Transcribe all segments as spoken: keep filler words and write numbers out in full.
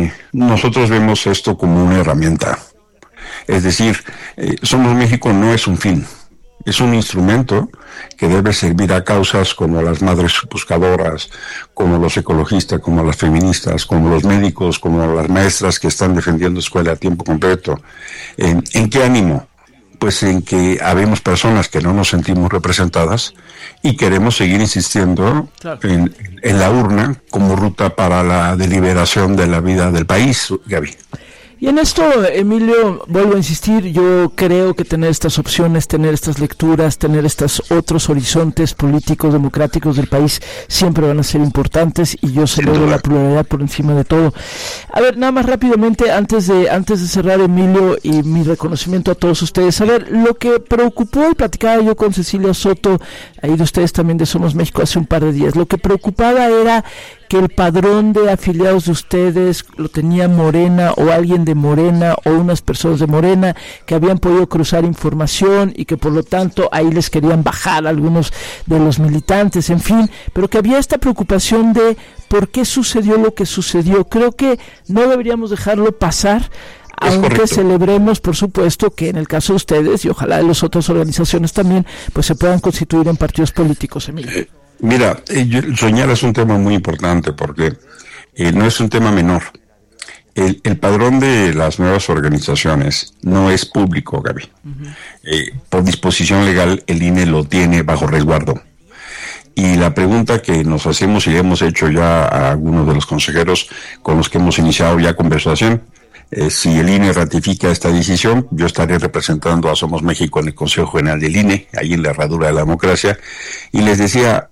eh, nosotros vemos esto como una herramienta. Es decir, eh, Somos México no es un fin, es un instrumento que debe servir a causas como las madres buscadoras, como los ecologistas, como las feministas, como los médicos, como las maestras que están defendiendo escuela a tiempo completo. ¿En, en qué ánimo? Pues en que habemos personas que no nos sentimos representadas y queremos seguir insistiendo claro. en, en la urna como ruta para la deliberación de la vida del país, Gaby. Y en esto, Emilio, vuelvo a insistir, yo creo que tener estas opciones, tener estas lecturas, tener estos otros horizontes políticos, democráticos del país, siempre van a ser importantes y yo celebro la pluralidad por encima de todo. A ver, nada más rápidamente, antes de antes de cerrar, Emilio, y mi reconocimiento a todos ustedes. A ver, lo que preocupó, y platicaba yo con Cecilia Soto, ahí de ustedes también de Somos México hace un par de días, lo que preocupaba era que el padrón de afiliados de ustedes lo tenía Morena o alguien de Morena o unas personas de Morena que habían podido cruzar información y que por lo tanto ahí les querían bajar algunos de los militantes, en fin, pero que había esta preocupación de por qué sucedió lo que sucedió. Creo que no deberíamos dejarlo pasar, aunque celebremos, por supuesto, que en el caso de ustedes y ojalá de las otras organizaciones también, pues se puedan constituir en partidos políticos, Emilio. Eh, mira, eh, soñar es un tema muy importante porque eh, no es un tema menor. El, el padrón de las nuevas organizaciones no es público, Gaby. Uh-huh. Eh, por disposición legal, el I N E lo tiene bajo resguardo. Y la pregunta que nos hacemos y hemos hecho ya a algunos de los consejeros con los que hemos iniciado ya conversación, Eh, si el I N E ratifica esta decisión, yo estaré representando a Somos México en el Consejo General del I N E, ahí en la herradura de la democracia, y les decía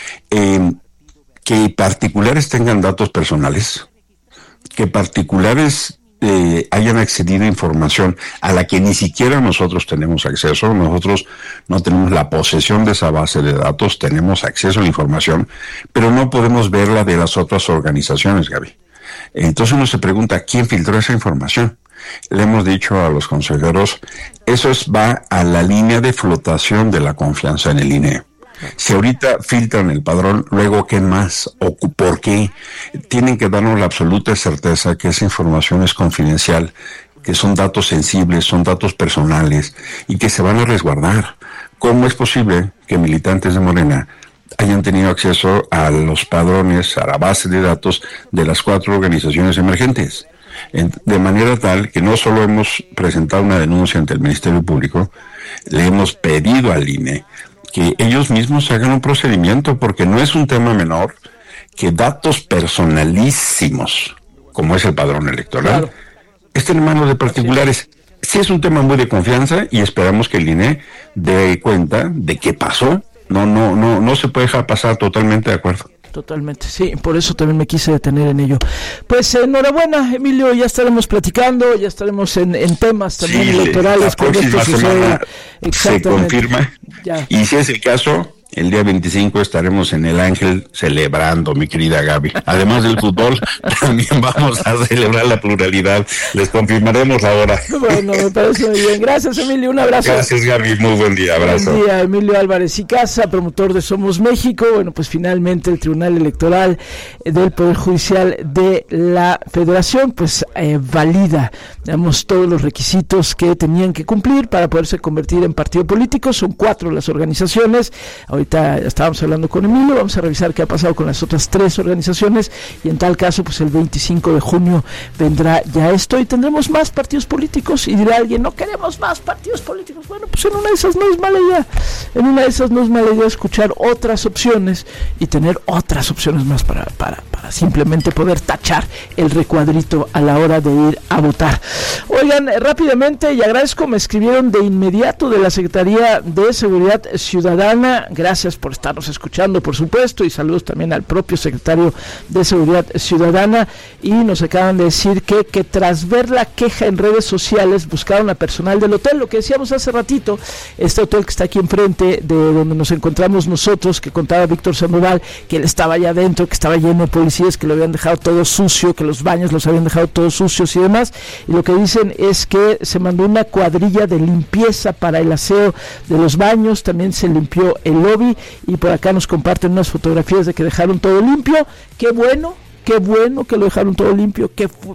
eh, que particulares tengan datos personales, que particulares eh, hayan accedido a información a la que ni siquiera nosotros tenemos acceso. Nosotros no tenemos la posesión de esa base de datos, tenemos acceso a la información, pero no podemos verla de las otras organizaciones, Gaby. Entonces uno se pregunta, ¿quién filtró esa información? Le hemos dicho a los consejeros, eso es, va a la línea de flotación de la confianza en el I N E. Si ahorita filtran el padrón, luego ¿qué más? ¿O por qué? Tienen que darnos la absoluta certeza que esa información es confidencial, que son datos sensibles, son datos personales y que se van a resguardar. ¿Cómo es posible que militantes de Morena hayan tenido acceso a los padrones, a la base de datos de las cuatro organizaciones emergentes? De manera tal que no solo hemos presentado una denuncia ante el Ministerio Público, le hemos pedido al I N E que ellos mismos hagan un procedimiento, porque no es un tema menor que datos personalísimos, como es el padrón electoral, claro, estén en manos de particulares. Sí es un tema muy de confianza y esperamos que el I N E dé cuenta de qué pasó. No, no, no, no se puede dejar pasar, totalmente de acuerdo. Totalmente, sí, por eso también me quise detener en ello. Pues enhorabuena, Emilio, ya estaremos platicando, ya estaremos en, en temas también sí, electorales. La próxima semana se confirma, ya. Y si es el caso, el día veinticinco estaremos en el Ángel celebrando, mi querida Gaby. Además del fútbol, también vamos a celebrar la pluralidad. Les confirmaremos ahora. Bueno, me parece muy bien. Gracias, Emilio. Un abrazo. Gracias, Gaby. Muy buen día. Abrazo. Buen día, Emilio Álvarez y Casa, promotor de Somos México. Bueno, pues finalmente el Tribunal Electoral del Poder Judicial de la Federación, pues eh, valida, digamos, todos los requisitos que tenían que cumplir para poderse convertir en partido político. Son cuatro las organizaciones. Ahorita estábamos hablando con Emilio, vamos a revisar qué ha pasado con las otras tres organizaciones y en tal caso pues el veinticinco de junio vendrá ya esto y tendremos más partidos políticos. Y dirá alguien, no queremos más partidos políticos. Bueno, pues en una de esas no es mala idea, en una de esas no es mala idea escuchar otras opciones y tener otras opciones más para, para, para simplemente poder tachar el recuadrito a la hora de ir a votar. Oigan, rápidamente, y agradezco, me escribieron de inmediato de la Secretaría de Seguridad Ciudadana. Gracias por estarnos escuchando, por supuesto, y saludos también al propio secretario de Seguridad Ciudadana. Y nos acaban de decir que, que tras ver la queja en redes sociales buscaron a personal del hotel, lo que decíamos hace ratito, este hotel que está aquí enfrente de donde nos encontramos nosotros, que contaba Víctor Sandoval, que él estaba allá adentro, que estaba lleno de policías, que lo habían dejado todo sucio, que los baños los habían dejado todos sucios y demás. Y lo que dicen es que se mandó una cuadrilla de limpieza para el aseo de los baños, también se limpió el lobby y por acá nos comparten unas fotografías de que dejaron todo limpio. Qué bueno, qué bueno que lo dejaron todo limpio, qué,